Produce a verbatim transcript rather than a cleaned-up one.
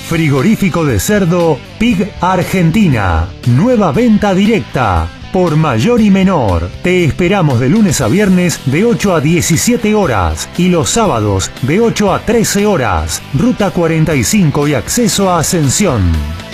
Frigorífico de cerdo Pig Argentina. Nueva venta directa. Por mayor y menor. Te esperamos de lunes a viernes de ocho a diecisiete horas y los sábados de ocho a trece horas. Ruta cuarenta y cinco y acceso a Ascensión.